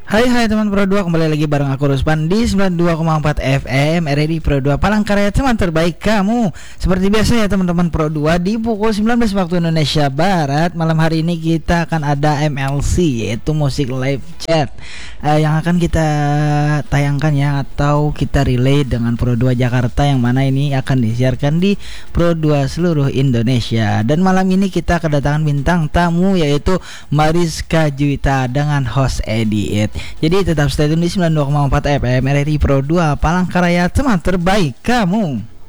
Hai teman Pro 2, kembali lagi bareng aku Ruspan di 92,4 FM RRI Pro 2 Palangkaraya, teman terbaik kamu. Seperti biasa ya teman-teman Pro 2, di pukul 19 waktu Indonesia Barat. Malam hari ini kita akan ada MLC, yaitu Musik Live Chat, yang akan kita tayangkan ya, atau kita relay dengan Pro 2 Jakarta, yang mana ini akan disiarkan di Pro 2 seluruh Indonesia. Dan malam ini kita kedatangan bintang tamu, yaitu Mariska Juwita dengan host Edit. Jadi tetap stay tune di 92,4 FM RRI Pro 2 Palangkaraya, teman terbaik kamu.